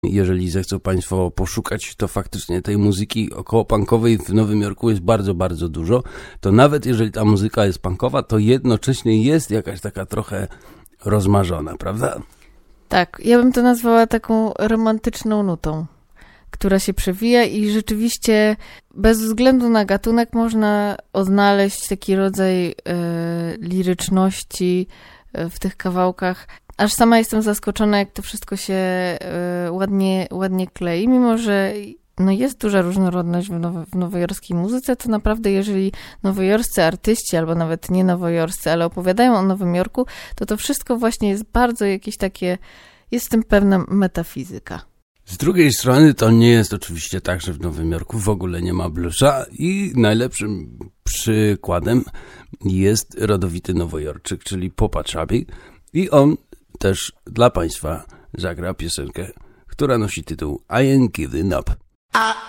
Jeżeli zechcą Państwo poszukać, to faktycznie tej muzyki okołopunkowej w Nowym Jorku jest bardzo, bardzo dużo. To nawet jeżeli ta muzyka jest punkowa, to jednocześnie jest jakaś taka trochę rozmarzona, prawda? Tak, ja bym to nazwała taką romantyczną nutą, która się przewija i rzeczywiście bez względu na gatunek można odnaleźć taki rodzaj liryczności w tych kawałkach. Aż sama jestem zaskoczona, jak to wszystko się ładnie klei, mimo że jest duża różnorodność w nowojorskiej muzyce, to naprawdę jeżeli nowojorscy artyści, albo nawet nie nowojorscy, ale opowiadają o Nowym Jorku, to wszystko właśnie jest bardzo jakieś takie, jest w tym pewna metafizyka. Z drugiej strony to nie jest oczywiście tak, że w Nowym Jorku w ogóle nie ma bluesa i najlepszym przykładem jest rodowity Nowojorczyk, czyli Popa Chubby i on też dla Państwa zagra piosenkę, która nosi tytuł I Ain't Giving Up.